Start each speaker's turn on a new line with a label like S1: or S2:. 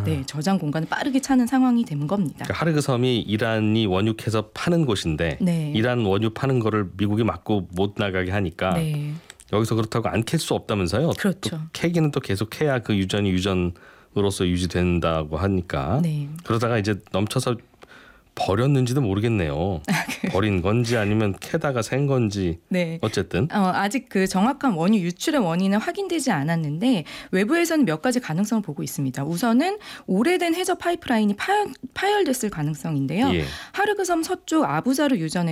S1: 네, 저장 공간을 빠르게 차는 상황이 된 겁니다.
S2: 그러니까 하르그 섬이 이란이 원유캐서 파는 곳인데
S1: 네.
S2: 이란 원유 파는 거를 미국이 막고 못 나가게 하니까
S1: 네.
S2: 여기서 그렇다고 안 캘 수 없다면서요.
S1: 그렇죠.
S2: 또 캐기는 또 계속 캐야 그 유전이 유전으로서 유지된다고 하니까
S1: 네.
S2: 그러다가 이제 넘쳐서 버렸는지도 모르겠네요. 버린 건지 아니면 캐다가 샌 건지.
S1: 네.
S2: 어쨌든
S1: 아직 그 정확한 원유 유출의 원인은 확인되지 않았는데 외부에서는 몇 가지 가능성을 보고 있습니다. 우선은 오래된 해저 파이프라인이 파열됐을 가능성인데요.
S2: 예.
S1: 하르그 섬 서쪽 아부자르 유전에